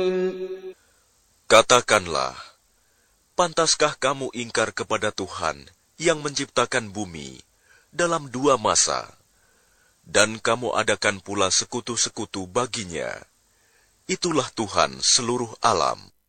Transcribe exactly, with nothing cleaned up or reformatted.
Katakanlah, pantaskah kamu ingkar kepada Tuhan yang menciptakan bumi dalam dua masa, dan kamu adakan pula sekutu-sekutu baginya? Itulah Tuhan seluruh alam.